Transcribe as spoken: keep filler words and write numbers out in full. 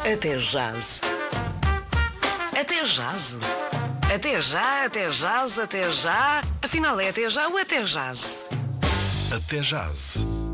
Até jazz. Até jazz. Até já, até jazz, até já. Afinal é até já ou até jazz? Até jazz.